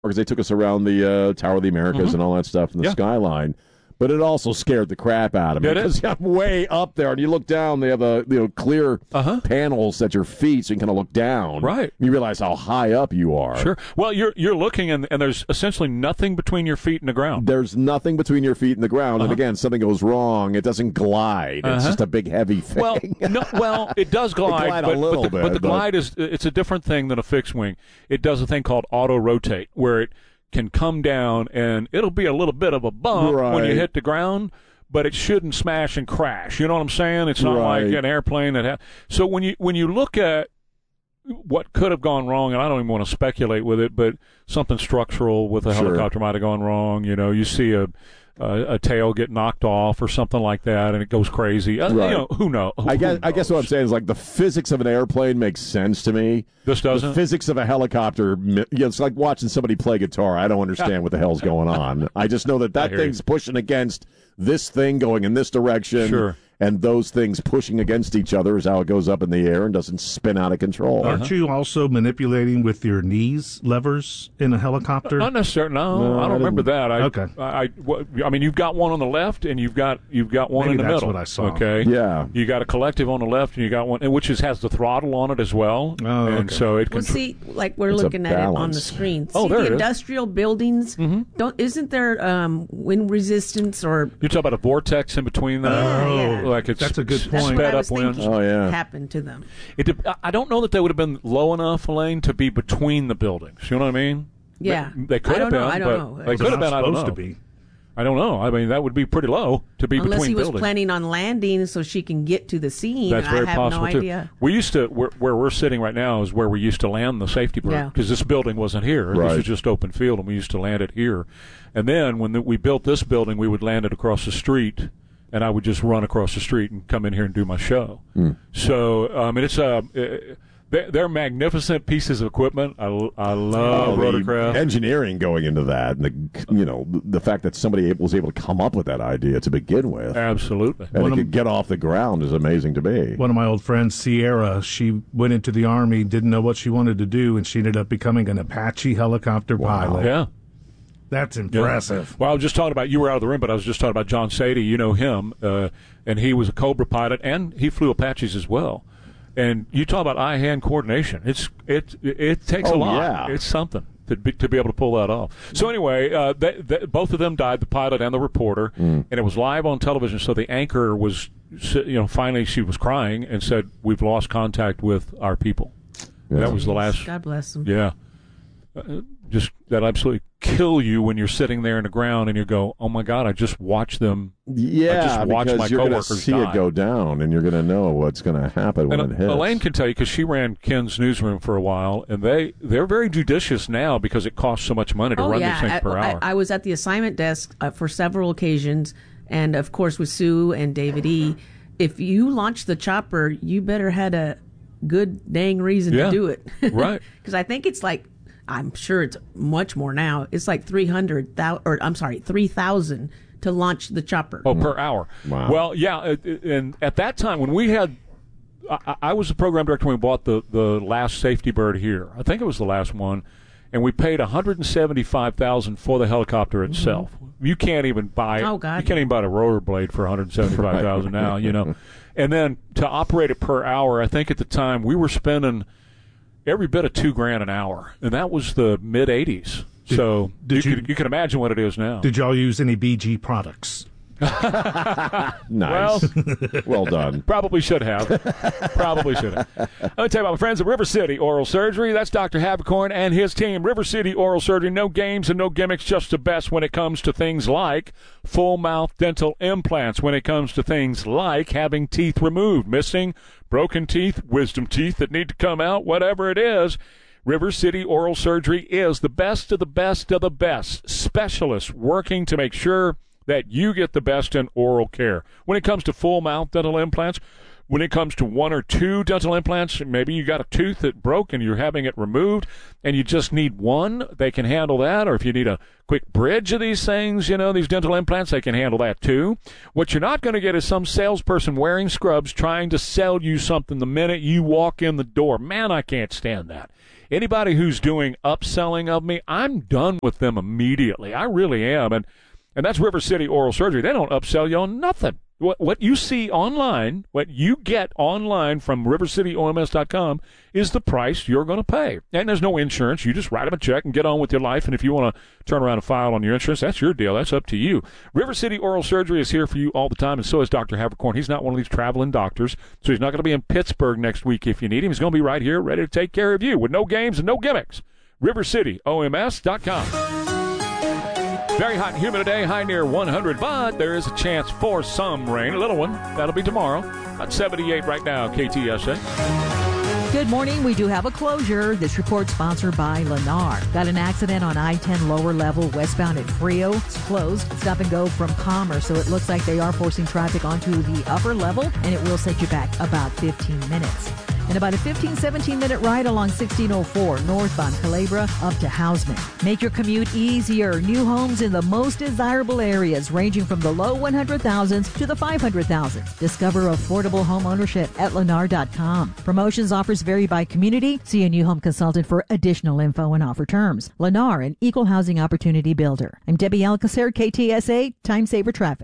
because they took us around the Tower of the Americas and all that stuff in the skyline. But it also scared the crap out of me because I'm way up there, and you look down. They have clear panels at your feet, so you can kind of look down. Right. You realize how high up you are. Sure. Well, you're looking, and there's essentially nothing between your feet and the ground. There's nothing between your feet and the ground, and again, something goes wrong. It doesn't glide. It's just a big, heavy thing. Well, it does glide, a little bit. But the glide it's a different thing than a fixed wing. It does a thing called auto rotate, where it can come down, and it'll be a little bit of a bump when you hit the ground, but it shouldn't smash and crash. You know what I'm saying? It's not like an airplane that So when you look at what could have gone wrong, and I don't even want to speculate with it, but something structural with a helicopter might have gone wrong. You know, you see a tail get knocked off or something like that, and it goes crazy. You know, who knows? I guess what I'm saying is, like, the physics of an airplane makes sense to me. This doesn't? The physics of a helicopter, it's like watching somebody play guitar. I don't understand what the hell's going on. I just know that thing's pushing against this thing going in this direction. Sure. And those things pushing against each other is how it goes up in the air and doesn't spin out of control. Aren't you also manipulating with your knees levers in a helicopter? Not necessarily. No, I don't remember that. Okay. I mean, you've got one on the left, and you've got one in the middle. That's what I saw. Okay. Yeah. You got a collective on the left, and you got one, which has the throttle on it as well. Oh, okay. And so it can. Well, see, like we're looking at it on the screen. Oh, see there it the is. industrial buildings. Isn't there wind resistance or? You talk about a vortex in between them. Yeah. Like it's that's a good point. That's what sped I was up wind. thinking happened to them. I don't know that they would have been low enough, Elaine, to be between the buildings. You know what I mean? Yeah. They could have been. I don't know. They could have been. I don't know. Supposed to be. I don't know. I mean, that would be pretty low to be Unless between he was buildings. planning on landing so she can get to the scene. That's very I have possible no idea. too. We used to where we're sitting right now is where we used to land the safety bird because this building wasn't here. Right. This was just open field, and we used to land it here. And then when we built this building, we would land it across the street, and I would just run across the street and come in here and do my show. So it's they're magnificent pieces of equipment. I love rotorcraft. The engineering going into that, and the fact that somebody was able to come up with that idea to begin with. Absolutely. And it could get off the ground is amazing to me. One of my old friends, Sierra, she went into the Army, didn't know what she wanted to do, and she ended up becoming an Apache helicopter pilot. Yeah. That's impressive. Yeah. Well, I was just talking about, you were out of the room, but I was just talking about John Sadie. You know him, and he was a Cobra pilot, and he flew Apaches as well. And you talk about eye-hand coordination. It takes a lot. Yeah. It's something to be able to pull that off. So anyway, both of them died, the pilot and the reporter, and it was live on television. So the anchor was, finally she was crying and said, "We've lost contact with our people." Yeah. That was the last. God bless them. Yeah. Just that absolutely kill you when you're sitting there in the ground and you go, "Oh my God, I just watched them." Yeah, I just watched because my you're going to coworkers see die. it go down, and you're going to know what's going to happen when it hits. Elaine can tell you because she ran Ken's newsroom for a while, and they're very judicious now because it costs so much money to run these things per hour. I was at the assignment desk for several occasions, and of course with Sue and David E. If you launch the chopper, you better had a good dang reason to do it, right? Because I think it's like, I'm sure it's much more now. It's like 3,000 to launch the chopper. Oh, per hour. Wow. Well, yeah, and at that time when we had, I was the program director when we bought the last Safety Bird here. I think it was the last one, and we paid $175,000 for the helicopter itself. You can't even buy. Oh God. You can't even buy a rotor blade for $175,000 now. And then to operate it per hour, I think at the time we were spending every bit of $2,000 an hour, and that was the mid '80s. So you can imagine what it is now. Did y'all use any BG products? Nice. Well done. Probably should have. Let me tell you about my friends at River City Oral Surgery. That's Dr. Havicorn and his team. River City Oral Surgery, no games and no gimmicks, just the best when it comes to things like full mouth dental implants, when it comes to things like having teeth removed, missing, broken teeth, wisdom teeth that need to come out, whatever it is. River City Oral Surgery is the best of the best of the best. Specialists working to make sure that you get the best in oral care. When it comes to full mouth dental implants, when it comes to one or two dental implants, maybe you got a tooth that broke and you're having it removed and you just need one, they can handle that. Or if you need a quick bridge of these things, these dental implants, they can handle that too. What you're not going to get is some salesperson wearing scrubs trying to sell you something the minute you walk in the door. Man, I can't stand that. Anybody who's doing upselling of me, I'm done with them immediately. I really am. And that's River City Oral Surgery. They don't upsell you on nothing. What you see online, what you get online from rivercityoms.com is the price you're going to pay. And there's no insurance. You just write them a check and get on with your life. And if you want to turn around and file on your insurance, that's your deal. That's up to you. River City Oral Surgery is here for you all the time, and so is Dr. Havercorn. He's not one of these traveling doctors, so he's not going to be in Pittsburgh next week if you need him. He's going to be right here ready to take care of you with no games and no gimmicks. rivercityoms.com. Very hot and humid today, high near 100, but there is a chance for some rain, a little one. That'll be tomorrow. About 78 right now, KTSA. Good morning. We do have a closure. This report sponsored by Lennar. Got an accident on I-10 lower level westbound at Frio. It's closed. Stop and go from Commerce, so it looks like they are forcing traffic onto the upper level, and it will set you back about 15 minutes. And about a 17-minute ride along 1604 northbound Culebra up to Houseman. Make your commute easier. New homes in the most desirable areas, ranging from the low 100,000s to the 500,000s. Discover affordable home ownership at Lennar.com. Promotions offers vary by community. See a new home consultant for additional info and offer terms. Lennar, an equal housing opportunity builder. I'm Debbie Alcacer, KTSA, Time Saver Traffic.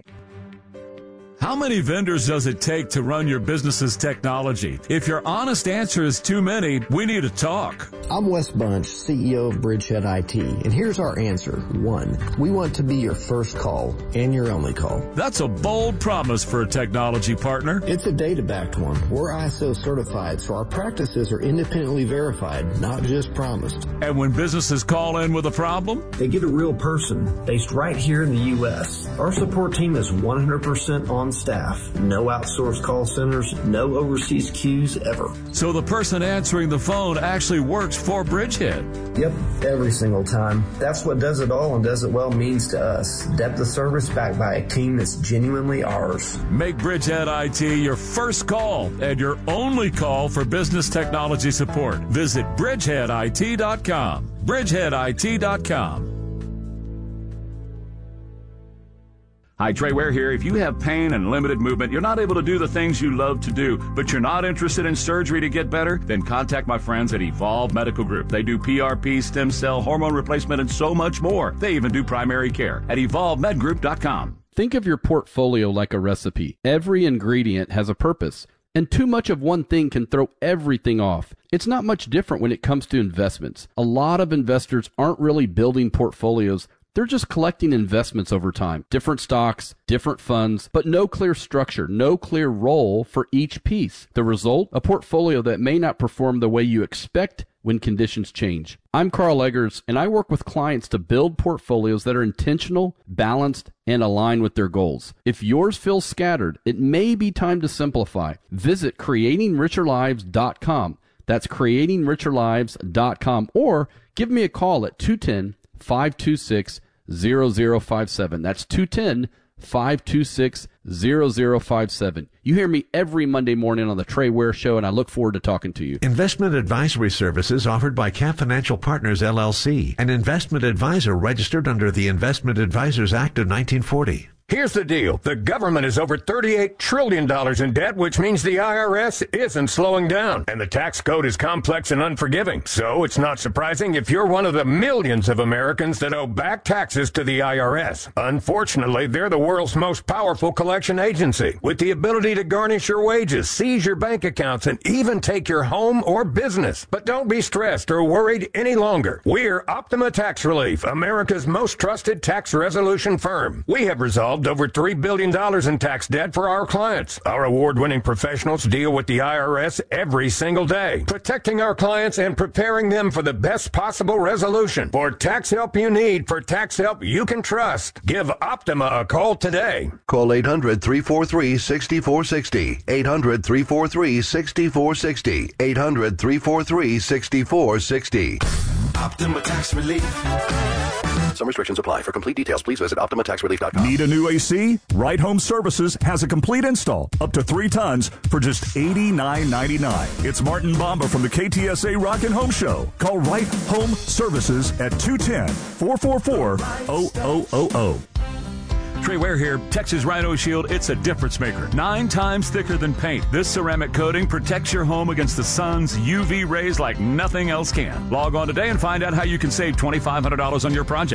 How many vendors does it take to run your business's technology? If your honest answer is too many, we need to talk. I'm Wes Bunch, CEO of Bridgehead IT, and here's our answer. 1, we want to be your first call and your only call. That's a bold promise for a technology partner. It's a data-backed one. We're ISO certified, so our practices are independently verified, not just promised. And when businesses call in with a problem, they get a real person based right here in the U.S. Our support team is 100% on staff. No outsourced call centers, no overseas queues ever. So the person answering the phone actually works for Bridgehead. Yep, every single time. That's what does it all and does it well means to us. Depth of service backed by a team that's genuinely ours. Make Bridgehead IT your first call and your only call for business technology support. Visit bridgeheadit.com. bridgeheadit.com. Hi, Trey Ware here. If you have pain and limited movement, you're not able to do the things you love to do, but you're not interested in surgery to get better, then contact my friends at Evolve Medical Group. They do PRP, stem cell, hormone replacement, and so much more. They even do primary care at evolvemedgroup.com. Think of your portfolio like a recipe. Every ingredient has a purpose, and too much of one thing can throw everything off. It's not much different when it comes to investments. A lot of investors aren't really building portfolios. They're just collecting investments over time, different stocks, different funds, but no clear structure, no clear role for each piece. The result, a portfolio that may not perform the way you expect when conditions change. I'm Carl Eggers, and I work with clients to build portfolios that are intentional, balanced, and align with their goals. If yours feels scattered, it may be time to simplify. Visit creatingricherlives.com. That's creatingricherlives.com, or give me a call at 210-526-0057. That's 210-526-0057. You hear me every Monday morning on the Trey Ware Show, and I look forward to talking to you. Investment advisory services offered by Camp Financial Partners, LLC, an investment advisor registered under the Investment Advisors Act of 1940. Here's the deal. The government is over $38 trillion in debt, which means the IRS isn't slowing down. And the tax code is complex and unforgiving. So it's not surprising if you're one of the millions of Americans that owe back taxes to the IRS. Unfortunately, they're the world's most powerful collection agency, with the ability to garnish your wages, seize your bank accounts, and even take your home or business. But don't be stressed or worried any longer. We're Optima Tax Relief, America's most trusted tax resolution firm. We have resolved over $3 billion in tax debt for our clients. Our award-winning professionals deal with the IRS every single day, protecting our clients and preparing them for the best possible resolution. For tax help you need, for tax help you can trust, give Optima a call today. Call 800-343-6460. 800-343-6460. 800-343-6460. Optima Tax Relief. Some restrictions apply. For complete details, please visit OptimaTaxRelief.com. Need a new AC? Right Home Services has a complete install, up to 3 tons, for just $89.99. It's Martin Bomba from the KTSA Rock and Home Show. Call Right Home Services at 210-444-0000. Trey Ware here. Texas Rhino Shield, it's a difference maker. 9 times thicker than paint. This ceramic coating protects your home against the sun's UV rays like nothing else can. Log on today and find out how you can save $2,500 on your project.